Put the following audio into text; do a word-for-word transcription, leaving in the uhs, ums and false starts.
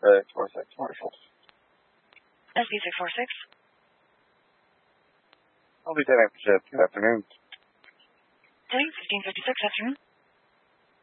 six four six, Marshall. S B six four six. I'll be ten after shift. Good afternoon. Day fifteen fifty-six, afternoon.